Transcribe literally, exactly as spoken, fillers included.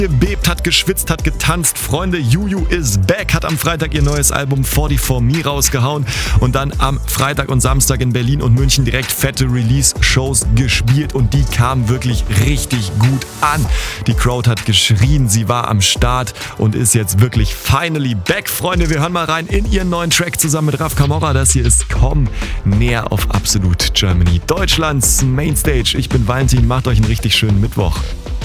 Gebebt, hat geschwitzt, hat getanzt. Freunde, Juju is back, hat am Freitag ihr neues Album forty-four Me rausgehauen und dann am Freitag und Samstag in Berlin und München direkt fette Release-Shows gespielt und die kamen wirklich richtig gut an. Die Crowd hat geschrien, sie war am Start und ist jetzt wirklich finally back. Freunde, wir hören mal rein in ihren neuen Track zusammen mit Raf Camorra. Das hier ist Komm näher auf Absolut Germany, Deutschlands Mainstage. Ich bin Valentin, macht euch einen richtig schönen Mittwoch.